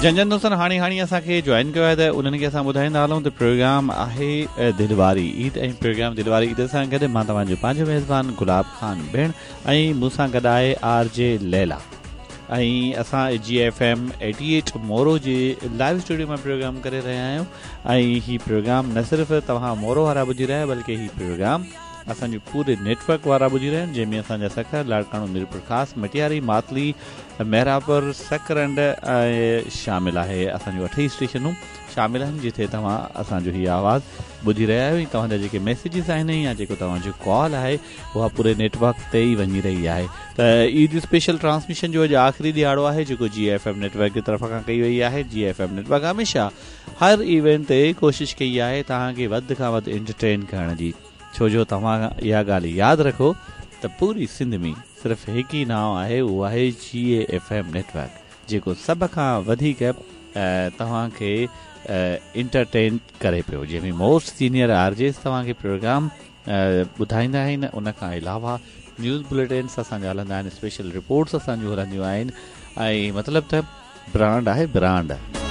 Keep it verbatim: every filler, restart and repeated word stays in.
जन जन दोस्तनि हाणे हाणे असांखे जॉइन कयो आहे त उन्हनि खे असां ॿुधाईंदा हलूं त प्रोग्राम आहे दिलवारी ईद ऐं प्रोग्राम दिलवारी ईद सां गॾु मां तव्हांजो पंहिंजो मेज़बान गुलाब खान भेण ऐं मूंसां गॾु आहे आर जे लैला ऐं असां जी एफ एम एटी एट मोरो जे लाइव स्टूडियो में प्रोग्राम करे रहिया आहियूं ऐं हीउ प्रोग्राम न सिर्फ़ु तव्हां मोरो वारा ॿुधी रहिया बल्कि हीउ प्रोग्राम असांजे पूरे नेटवर्क वारा ॿुधी रहिया आहिनि जंहिंमें असांजा सखर लाड़काणो मीरपुरखास मटियारी मातली मेहरापुर सकरंड ऐं शामिल आहे असांजूं अठई स्टेशनूं शामिल आहिनि जिथे तव्हां असांजो हीअ आवाज़ु ॿुधी रहिया आहियो ऐं तव्हांजा जेके मैसेजिस आहिनि या जेको तव्हांजो कॉल आहे उहा पूरे नेटवर्क ते ई वञी रही आहे त ईद स्पेशल ट्रांसमिशन जो अॼु आख़िरी ॾियारो आहे जेको जी एफ एम नेटवर्क जी तरफ़ खां कई वई आहे। जी एफ एम नेटवर्क हमेशह हर इवेंट ते कोशिशि कई आहे तव्हांखे वधि खां वधि एंटरटेन करण जी, छो जो तव्हां इहा ॻाल्हि यादि रखो त पूरी सिंध में सिर्फ़ु हिकु ई नाव आहे, उहो आहे जी एफ एम नेटवर्क जेको सभ खां वधीक तव्हांखे इंटरटेन करे पियो, जंहिंमें मोस्ट सीनियर आरजेस तव्हांखे प्रोग्राम ॿुधाईंदा आहिनि। उन खां अलावा न्यूज़ बुलेटिन्स असांजा हलंदा आहिनि, स्पेशल रिपोर्ट्स असांजूं हलंदियूं आहिनि ऐं मतिलबु त ब्रांड आहे ब्रांड।